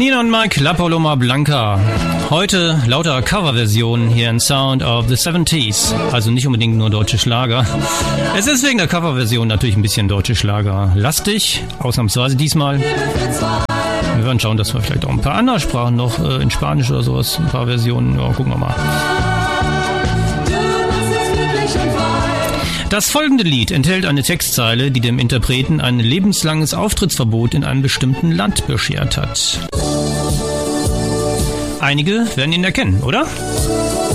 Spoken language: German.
Nina und Mike, La Paloma Blanca. Heute lauter Coverversionen hier in Sound of the 70s. Also nicht unbedingt nur deutsche Schlager. Es ist wegen der Coverversion natürlich ein bisschen deutsche Schlager lastig. Ausnahmsweise diesmal. Wir werden schauen, dass wir vielleicht auch ein paar andere Sprachen noch in Spanisch oder sowas, ein paar Versionen. Ja, gucken wir mal. Das folgende Lied enthält eine Textzeile, die dem Interpreten ein lebenslanges Auftrittsverbot in einem bestimmten Land beschert hat. Einige werden ihn erkennen, oder?